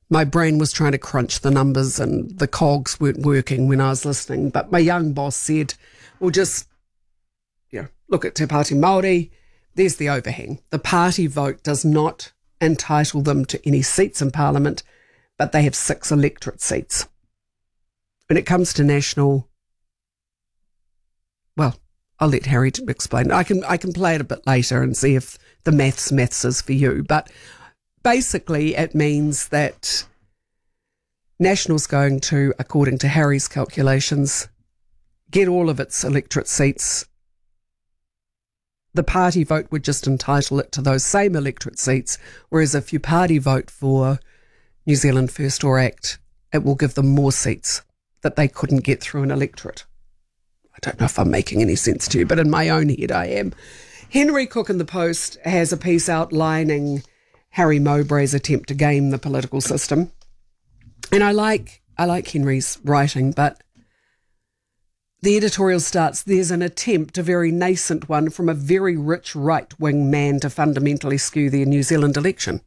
My brain was trying to crunch the numbers and the cogs weren't working when I was listening. But my young boss said, well, just look at Te Pāti Māori. There's the overhang. The party vote does not entitle them to any seats in Parliament, but they have 6 electorate seats. When it comes to national, well, I'll let Harry explain. I can play it a bit later and see if the maths is for you. But basically, it means that National's going to, according to Harry's calculations, get all of its electorate seats. The party vote would just entitle it to those same electorate seats, whereas if you party vote for New Zealand First or ACT, it will give them more seats that they couldn't get through an electorate. I don't know if I'm making any sense to you, but in my own head I am. Henry Cook in the Post has a piece outlining Harry Mowbray's attempt to game the political system. And I like Henry's writing, but the editorial starts, there's an attempt, a very nascent one, from a very rich right-wing man to fundamentally skew the New Zealand election.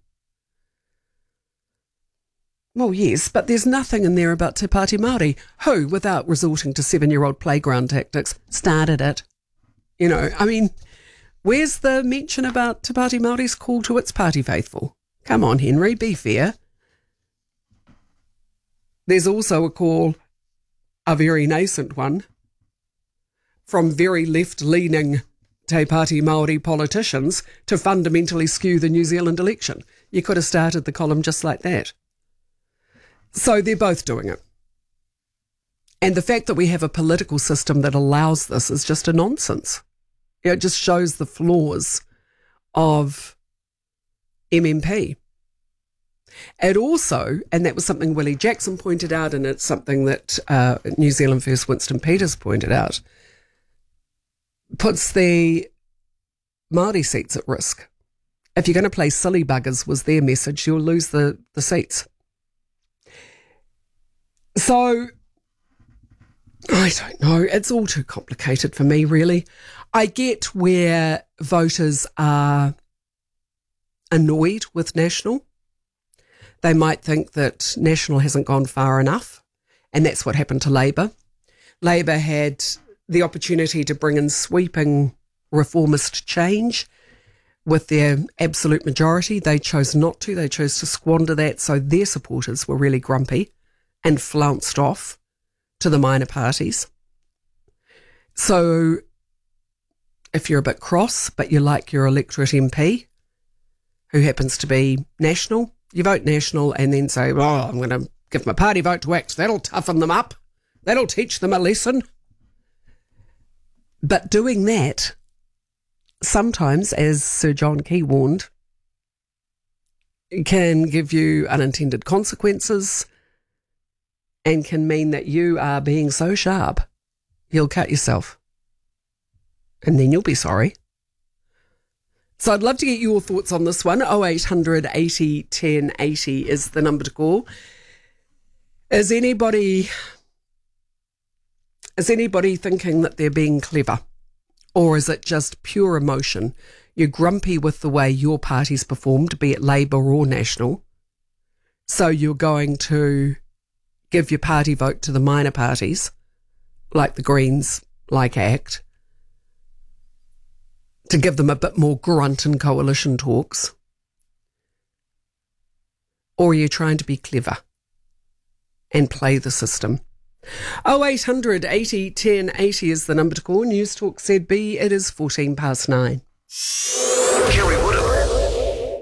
Well, yes, but there's nothing in there about Te Pāti Māori, who, without resorting to 7-year-old playground tactics, started it. Where's the mention about Te Pāti Māori's call to its party faithful? Come on, Henry, be fair. There's also a call, a very nascent one, from very left-leaning Te Pāti Māori politicians to fundamentally skew the New Zealand election. You could have started the column just like that. So they're both doing it. And the fact that we have a political system that allows this is just a nonsense. It just shows the flaws of MMP. It also, and that was something Willie Jackson pointed out, and it's something that New Zealand First Winston Peters pointed out, puts the Māori seats at risk. If you're going to play silly buggers, was their message, you'll lose the seats. So, I don't know. It's all too complicated for me, really. I get where voters are annoyed with National. They might think that National hasn't gone far enough, and that's what happened to Labour. Labour had the opportunity to bring in sweeping reformist change with their absolute majority. They chose not to. They chose to squander that, so their supporters were really grumpy and flounced off to the minor parties. So if you're a bit cross, but you like your electorate MP, who happens to be National, you vote National and then say, well, I'm going to give my party vote to ACT. That'll toughen them up. That'll teach them a lesson. But doing that, sometimes, as Sir John Key warned, can give you unintended consequences and can mean that you are being so sharp, you'll cut yourself. And then you'll be sorry. So I'd love to get your thoughts on this one. 0800 80 10 80 is the number to call. Is anybody thinking that they're being clever? Or is it just pure emotion? You're grumpy with the way your party's performed, be it Labour or National. So you're going to give your party vote to the minor parties, like the Greens, like ACT, to give them a bit more grunt in coalition talks? Or are you trying to be clever and play the system? 0800 80 10 80 is the number to call. News Talk ZB, it is 9:14.